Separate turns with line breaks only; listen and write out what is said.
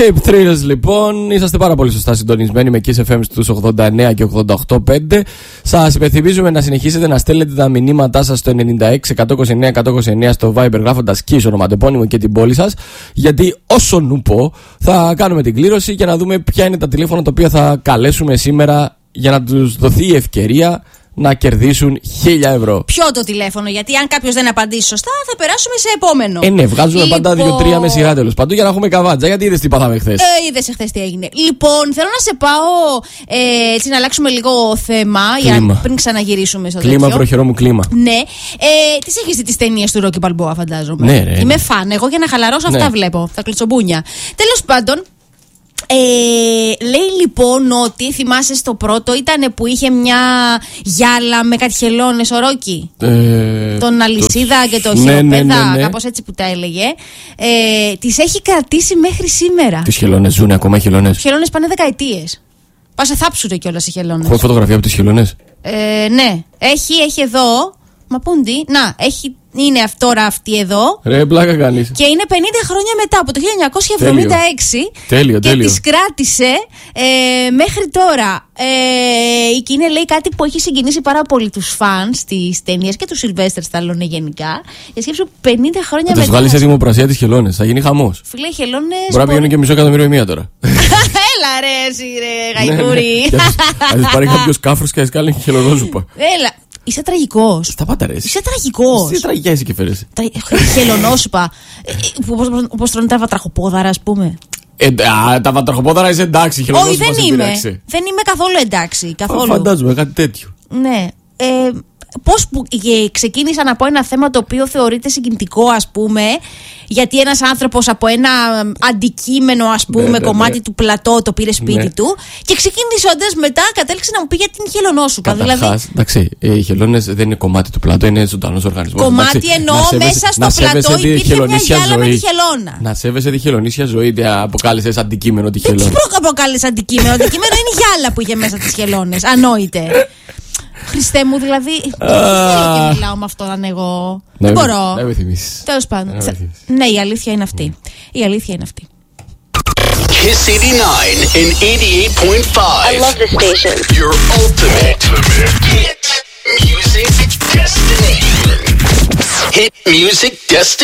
Cheap Thrills λοιπόν, είσαστε πάρα πολύ σωστά συντονισμένοι με Kiss FM στους 89 και 88,5. Σας υπενθυμίζουμε να συνεχίσετε να στέλνετε τα μηνύματά σας στο 96-129-129 στο Viber γράφοντας Kiss ονοματεπώνυμο και την πόλη σας. Γιατί όσο νου πω θα κάνουμε την κλήρωση και να δούμε ποια είναι τα τηλέφωνα τα οποία θα καλέσουμε σήμερα για να τους δοθεί η ευκαιρία να κερδίσουν 1.000 ευρώ.
Ποιο το τηλέφωνο, γιατί αν κάποιος δεν απαντήσει σωστά θα περάσουμε σε επόμενο.
Ναι, βγάζουμε πάντα 2-3 με σειρά τέλος πάντων για να έχουμε καβάτζα. Γιατί είδες τι πάθαμε χθες.
Είδες εχθές τι έγινε. Λοιπόν, θέλω να σε πάω έτσι να αλλάξουμε λίγο θέμα πριν ξαναγυρίσουμε στο
κλίμα, βροχερό μου κλίμα.
Ναι. Τις έχεις δει τις ταινίες του Rocky Balboa, φαντάζομαι.
Ναι, ρε.
Είμαι φαν. Εγώ για να χαλαρώσω αυτά βλέπω. Τα κλωτσομπούνια. Τέλος πάντων. Λέει λοιπόν ότι θυμάσαι στο πρώτο ήταν που είχε μια γυάλα με κάτι χελώνες ο Ρόκι, τον αλυσίδα και το χειροπέδα, κάπως έτσι που τα έλεγε. Τις έχει κρατήσει μέχρι σήμερα.
Τις χελώνες ζουν ακόμα οι χελώνες?
Οι χελώνες πάνε δεκαετίες. Πας σε θάψουνε κιόλας οι χελώνες.
Έχω φωτογραφία από τις χελώνες.
Ναι, έχει εδώ. Μα πούντι, να, είναι τώρα αυτή εδώ.
Ρε, πλάκα κάνεις.
Και είναι 50 χρόνια μετά, από το 1976.
Τέλειο.
Και τις κράτησε μέχρι τώρα. Και είναι, λέει, κάτι που έχει συγκινήσει πάρα πολύ τους φανς της ταινίας και τους Σιλβέστερ Σταλόνε γενικά. Και σκέψου 50 χρόνια μετά.
Θα τους βγάλει σε δημοπρασία τις χελώνες. Θα γίνει χαμός.
Φίλε, οι χελώνες.
Μπορεί να πηγαίνουν και μισό εκατομμύριο η μία τώρα.
Έλα ρε, εσύ ρε, γαϊδούρι.
Θα τις πάρει κάποιος κάφρος και θα σκάλει χελωνόζουπα.
Έλα. Είσαι τραγικός.
Σταμάτα ρε.
Είσαι τραγικός.
Είσαι τραγικά εσύ και φέρεσαι.
Χελωνόσουπα. Όπως τρώνε τα βατραχοπόδαρα, ας πούμε.
Τα βατραχοπόδαρα είσαι εντάξει.
Όχι, δεν είμαι. Δεν είμαι καθόλου εντάξει. Καθόλου.
Φαντάζομαι κάτι τέτοιο.
Ναι. Πώς ξεκίνησαν από ένα θέμα το οποίο θεωρείται συγκινητικό, ας πούμε, γιατί ένας άνθρωπος από ένα αντικείμενο, ας πούμε, κομμάτι του πλατό το πήρε σπίτι του και ξεκίνησοντας μετά κατέληξε να μου πει για την χελωνόσουπα.
Καταρχάς, εντάξει, οι χελώνες δεν είναι κομμάτι του πλατό, είναι ζωντανός οργανισμός.
Κομμάτι εννοώ μέσα στο πλατό υπήρχε μια γυάλα με τη χελώνα.
Να σέβεσαι τη χελωνίσια ζωή, δεν αποκάλεσες αντικείμενο τη χελώνα.
Τι αποκάλεσες αντικείμενο? Αντικείμενο είναι η γυάλα που είχε μέσα τις χελώνες. Ανόητε. Χριστέ μου, δηλαδή. Δεν θέλω και μιλάω με αυτόν εγώ. Δεν μπορώ. Τέλος πάντων. Ναι, η αλήθεια είναι αυτή. Η αλήθεια είναι αυτή.
Kiss 89 and 88.5.
I love this station.
Your ultimate hit music destination. Hit music destination.